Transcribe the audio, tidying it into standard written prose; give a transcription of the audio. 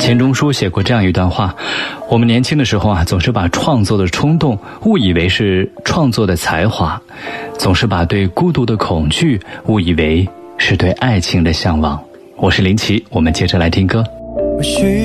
钱钟书写过这样一段话：我们年轻的时候总是把创作的冲动误以为是创作的才华，总是把对孤独的恐惧误以为是对爱情的向往。我是林奇，我们接着来听歌。